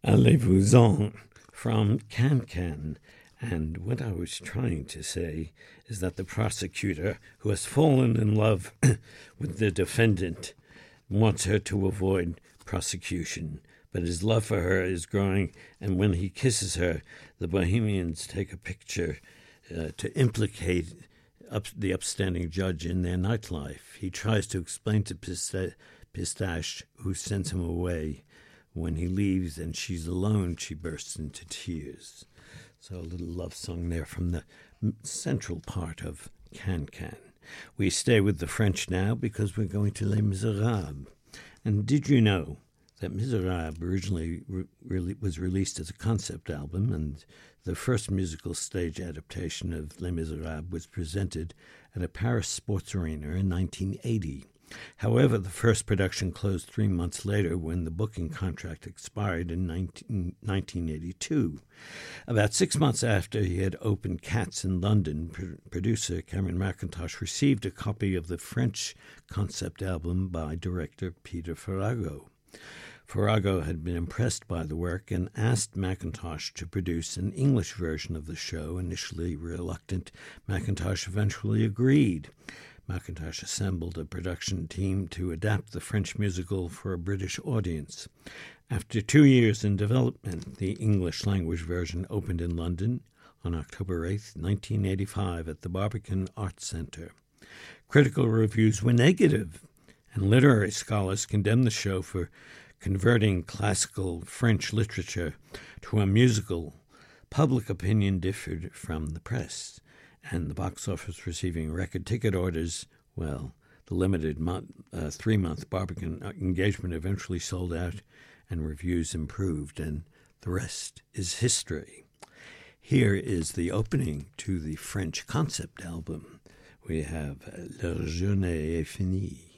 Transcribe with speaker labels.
Speaker 1: Allez-vous-en from Can-Can. And what I was trying to say is that the prosecutor, who has fallen in love with the defendant, wants her to avoid prosecution. But his love for her is growing, and when he kisses her, the Bohemians take a picture to implicate the upstanding judge in their nightlife. He tries to explain to Pistache, who sends him away. When he leaves and she's alone, she bursts into tears. So a little love song there from the central part of Can-Can. We stay with the French now because we're going to Les Miserables. And did you know that Miserables originally was released as a concept album, and the first musical stage adaptation of Les Miserables was presented at a Paris sports arena in 1980. However, the first production closed 3 months later when the booking contract expired in 1982. About 6 months after he had opened Cats in London, producer Cameron Mackintosh received a copy of the French concept album by director Peter Farago. Farago had been impressed by the work and asked Mackintosh to produce an English version of the show. Initially reluctant, Mackintosh eventually agreed. Mackintosh assembled a production team to adapt the French musical for a British audience. After 2 years in development, the English-language version opened in London on October 8, 1985 at the Barbican Arts Centre. Critical reviews were negative, and literary scholars condemned the show for converting classical French literature to a musical. Public opinion differed from the press, and the box office receiving record ticket orders. Well, the limited 3-month Barbican engagement eventually sold out, and reviews improved, and the rest is history. Here is the opening to the French concept album. We have La Journée est finie.